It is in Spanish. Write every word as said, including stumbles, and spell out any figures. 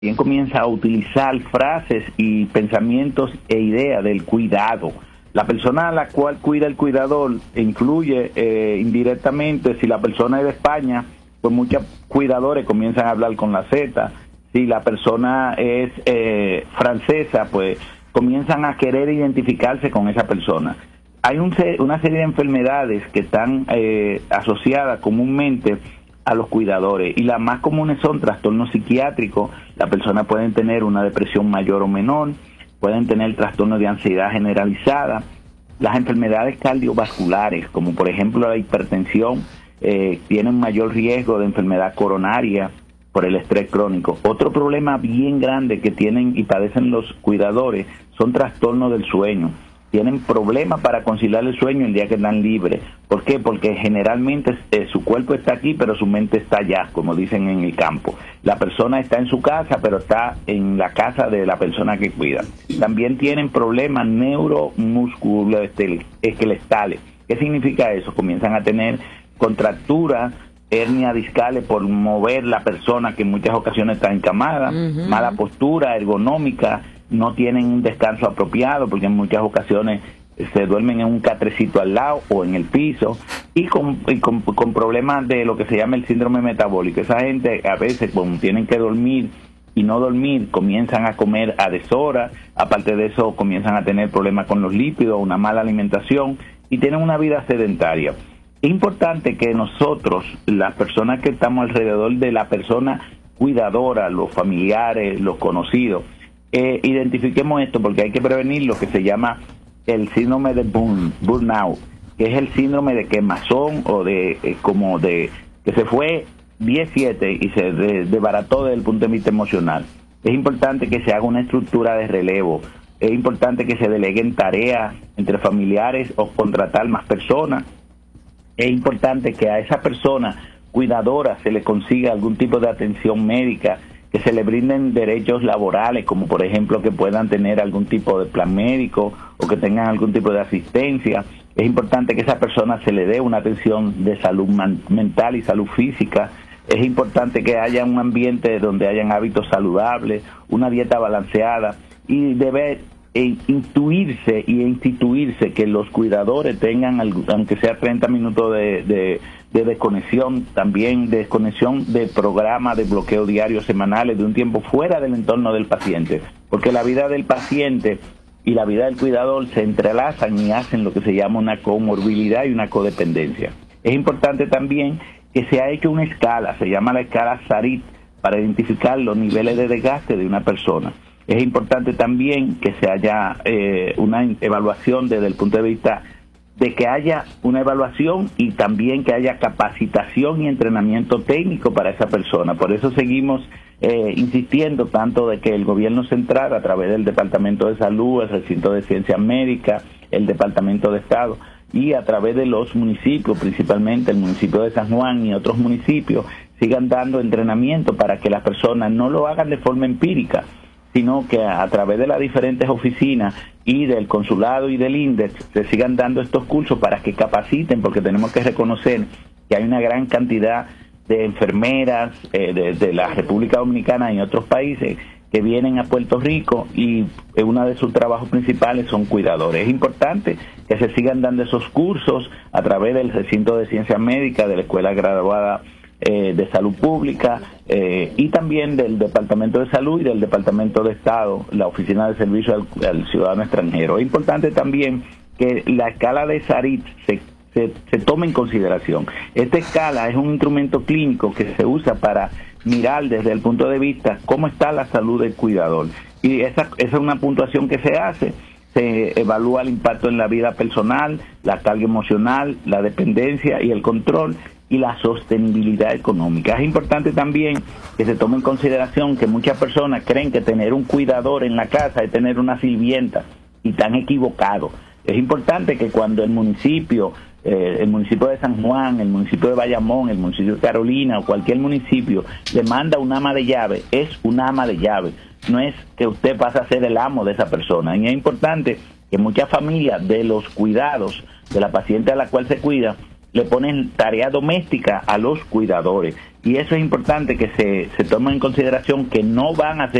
También comienza a utilizar frases y pensamientos e ideas del cuidado. La persona a la cual cuida el cuidador incluye eh, indirectamente, si la persona es de España, pues muchos cuidadores comienzan a hablar con la Z. Si la persona es eh, francesa, pues comienzan a querer identificarse con esa persona. Hay un, una serie de enfermedades que están eh, asociadas comúnmente a los cuidadores, y las más comunes son trastornos psiquiátricos. Las personas pueden tener una depresión mayor o menor, pueden tener trastornos de ansiedad generalizada, las enfermedades cardiovasculares, como por ejemplo la hipertensión, eh, tienen mayor riesgo de enfermedad coronaria por el estrés crónico. Otro problema bien grande que tienen y padecen los cuidadores son trastornos del sueño. Tienen problemas para conciliar el sueño el día que están libres. ¿Por qué? Porque generalmente eh, su cuerpo está aquí, pero su mente está allá, como dicen en el campo. La persona está en su casa, pero está en la casa de la persona que cuida. También tienen problemas neuromusculoesqueletales. ¿Qué significa eso? Comienzan a tener contracturas, hernias discales por mover la persona, que en muchas ocasiones está encamada, uh-huh. mala postura ergonómica, no tienen un descanso apropiado, porque en muchas ocasiones se duermen en un catrecito al lado o en el piso, y con, y con, con problemas de lo que se llama el síndrome metabólico. Esa gente a veces, como tienen que dormir y no dormir, comienzan a comer a deshora. Aparte de eso, comienzan a tener problemas con los lípidos, una mala alimentación, y tienen una vida sedentaria. Es importante que nosotros, las personas que estamos alrededor de la persona cuidadora, los familiares, los conocidos, Eh, identifiquemos esto, porque hay que prevenir lo que se llama el síndrome de burn, burnout, que es el síndrome de quemazón, o de eh, como de que se fue diez siete y se de, desbarató desde el punto de vista emocional. Es importante que se haga una estructura de relevo, es importante que se deleguen tareas entre familiares o contratar más personas. Es importante que a esa persona cuidadora se le consiga algún tipo de atención médica, que se le brinden derechos laborales, como por ejemplo que puedan tener algún tipo de plan médico o que tengan algún tipo de asistencia. Es importante que a esa persona se le dé una atención de salud man- mental y salud física. Es importante que haya un ambiente donde hayan hábitos saludables, una dieta balanceada, y debe e intuirse y instituirse que los cuidadores tengan, aunque sea treinta minutos de, de, de desconexión, también desconexión de programa de bloqueo diario semanales, de un tiempo fuera del entorno del paciente, porque la vida del paciente y la vida del cuidador se entrelazan y hacen lo que se llama una comorbilidad y una codependencia. Es importante también que se ha hecho una escala, se llama la escala Sarit, para identificar los niveles de desgaste de una persona. Es importante también que se haya eh, una evaluación desde el punto de vista de que haya una evaluación, y también que haya capacitación y entrenamiento técnico para esa persona. Por eso seguimos eh, insistiendo tanto de que el gobierno central, a través del Departamento de Salud, el Recinto de Ciencias Médicas, el Departamento de Estado, y a través de los municipios, principalmente el municipio de San Juan y otros municipios, sigan dando entrenamiento para que las personas no lo hagan de forma empírica, sino que a través de las diferentes oficinas y del consulado y del INDEX se sigan dando estos cursos para que capaciten, porque tenemos que reconocer que hay una gran cantidad de enfermeras eh, de, de la República Dominicana y otros países que vienen a Puerto Rico, y uno de sus trabajos principales son cuidadores. Es importante que se sigan dando esos cursos a través del Recinto de Ciencias Médicas, de la Escuela Graduada Eh, de Salud Pública, eh, y también del Departamento de Salud y del Departamento de Estado, la Oficina de Servicio al, al Ciudadano Extranjero. Es importante también que la escala de Sarit se, se, se tome en consideración. Esta escala es un instrumento clínico que se usa para mirar desde el punto de vista cómo está la salud del cuidador, y esa, esa es una puntuación que se hace. Se evalúa el impacto en la vida personal, la carga emocional, la dependencia y el control, y la sostenibilidad económica. Es importante también que se tome en consideración que muchas personas creen que tener un cuidador en la casa es tener una sirvienta, y están equivocados. Es importante que cuando el municipio, eh, el municipio de San Juan, el municipio de Bayamón, el municipio de Carolina o cualquier municipio le manda una ama de llave, es una ama de llave. No es que usted pase a ser el amo de esa persona. Y es importante que muchas familias de los cuidados de la paciente a la cual se cuida le ponen tarea doméstica a los cuidadores. Y eso es importante que se, se tome en consideración, que no van a hacer